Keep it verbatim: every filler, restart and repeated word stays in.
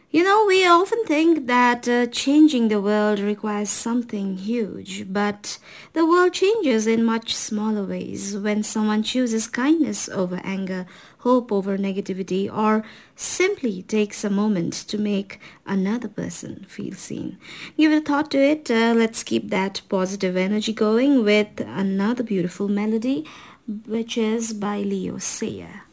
You know, we often think that uh, changing the world requires something huge, but the world changes in much smaller ways when someone chooses kindness over anger, hope over negativity, or simply takes a moment to make another person feel seen. Give a thought to it. Uh, let's keep that positive energy going with another beautiful melody, which is by Leo Sayer.